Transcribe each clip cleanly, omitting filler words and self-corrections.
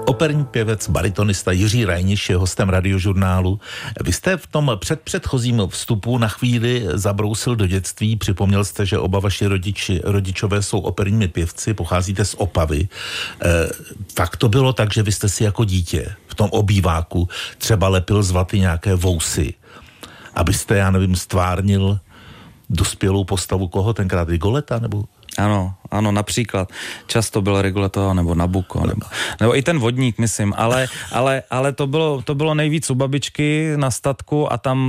Operní pěvec, baritonista Jiří Reiniš je hostem Radiožurnálu. Vy jste v tom předchozím vstupu na chvíli zabrousil do dětství, připomněl jste, že oba vaši rodičové jsou operními pěvci, pocházíte z Opavy. Fakt to bylo tak, že vy jste si jako dítě v tom obýváku třeba lepil z vaty nějaké vousy, abyste, já nevím, stvárnil dospělou postavu koho tenkrát, Rigoleta nebo... Ano, například. Často byl Rigoletto nebo Nabucco, nebo i ten vodník, myslím, ale to bylo nejvíc u babičky na statku a tam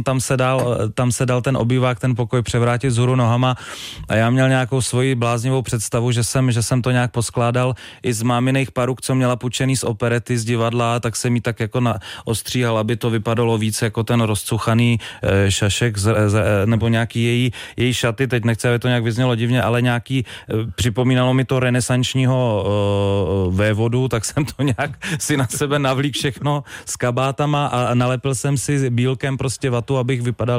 se dal ten obývák, ten pokoj převrátit vzhůru nohama a já měl nějakou svoji bláznivou představu, že jsem to nějak poskládal i z máminých paruk, co měla půjčený z operety, z divadla, tak jsem jí tak jako ostříhal, aby to vypadalo víc jako ten rozcuchaný šašek nebo nějaký její šaty, teď nechci, aby to nějak vyznělo divně, ale nějaký připomínalo mi to renesančního vévodu, tak jsem to nějak si na sebe navlík všechno s kabátama a nalepil jsem si bílkem prostě vatu, abych vypadal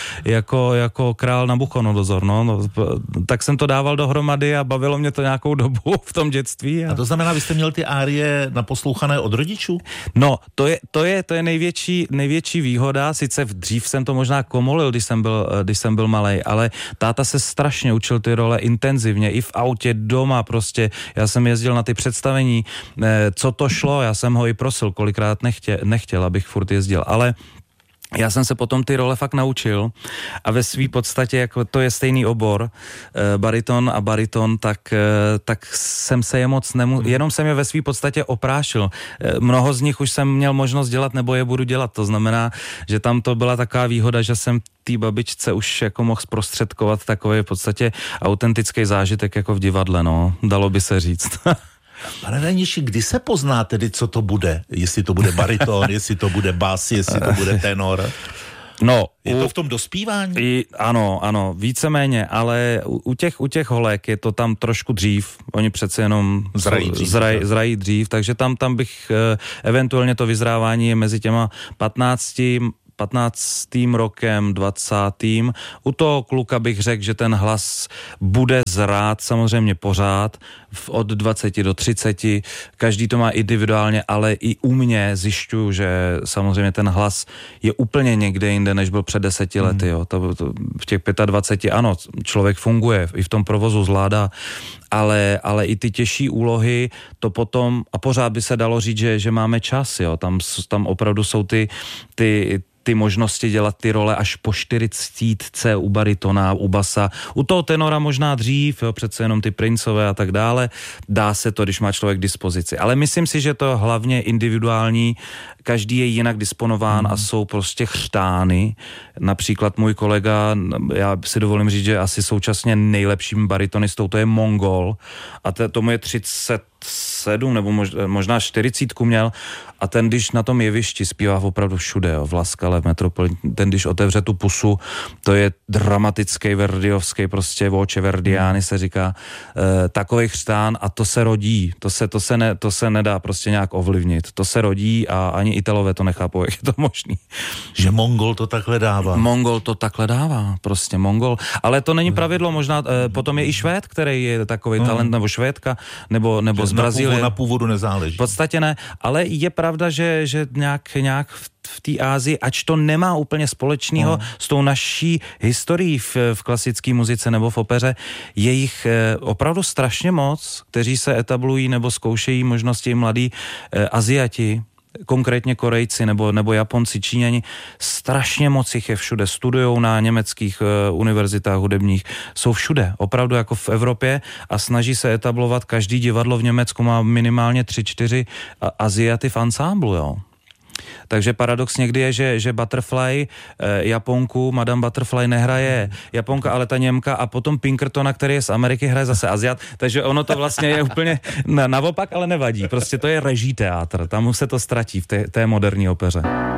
jako král Nabuchodonozor, no. Tak jsem to dával dohromady a bavilo mě to nějakou dobu v tom dětství. A to znamená, vy jste měl ty árie naposlouchané od rodičů? No, to je největší výhoda, sice dřív jsem to možná komolil, když jsem byl malej, ale táta se strašně učil ty role intenzivně, i v autě, doma prostě. Já jsem jezdil na ty představení, co to šlo, já jsem ho i prosil, kolikrát nechtěl, abych furt jezdil, ale já jsem se potom ty role fakt naučil a ve svý podstatě, jako to je stejný obor, bariton a bariton, tak jsem se je moc jenom jsem je ve svý podstatě oprášil. Mnoho z nich už jsem měl možnost dělat, nebo je budu dělat. To znamená, že tam to byla taková výhoda, že jsem té babičce už jako mohl zprostředkovat takový v podstatě autentický zážitek jako v divadle, no, dalo by se říct. Pane Reiniši, kdy se pozná tedy, co to bude? Jestli to bude bariton, jestli to bude bas, jestli to bude tenor? No, je to v tom dospívání? Ano, víceméně, ale u těch holek je to tam trošku dřív. Oni přece jenom zrají dřív, takže tam bych eventuálně to vyzrávání je mezi těma 15. rokem, 20. U toho kluka bych řekl, že ten hlas bude zrát samozřejmě pořád od 20 do 30. Každý to má individuálně, ale i u mě zjišťuju, že samozřejmě ten hlas je úplně někde jinde, než byl před 10 lety. Jo. To v těch 25, ano, člověk funguje, i v tom provozu zvládá, ale i ty těžší úlohy, to potom, a pořád by se dalo říct, že máme čas, jo. Tam opravdu jsou ty možnosti dělat ty role až po 40 u baritona, u basa. U toho tenora možná dřív, jo, přece jenom ty princové a tak dále. Dá se to, když má člověk k dispozici. Ale myslím si, že to hlavně individuální, každý je jinak disponován a jsou prostě chřtány. Například můj kolega, já si dovolím říct, že asi současně nejlepším baritonistou, to je Mongol a tomu je 37 nebo možná 40 měl a ten, když na tom jevišti zpívá opravdu všude, jo, v Laskale, v Metropoli, ten, když otevře tu pusu, to je dramatický verdiovský, prostě voce verdiány se říká, takovej chřtán a to se rodí, to se nedá prostě nějak ovlivnit, to se rodí a ani Italové to nechápou, jak je to možný. Že Mongol to takhle dává. Mongol to takhle dává, prostě Mongol, ale to není pravidlo, možná potom je i Švéd, který je takový talent, nebo Švédka, nebo z Brazílie. Na původu nezáleží. V podstatě ne, ale je pravda, že nějak v té Ázii, ač to nemá úplně společného s tou naší historií v klasické muzice nebo v opeře, je jich opravdu strašně moc, kteří se etablují nebo zkoušejí možnosti mladí Aziati, konkrétně Korejci nebo Japonci, Číňani, strašně moc jich je všude, studujou na německých univerzitách hudebních, jsou všude, opravdu jako v Evropě a snaží se etablovat, každý divadlo v Německu má minimálně 3-4 Aziaty v ansámblu, jo. Takže paradox někdy je, že Butterfly Japonku, Madame Butterfly nehraje Japonka, ale ta Němka a potom Pinkertona, který je z Ameriky, hraje zase Aziat, takže ono to vlastně je úplně naopak, ale nevadí. Prostě to je reží teátr, tam se to ztratí v té moderní opeře.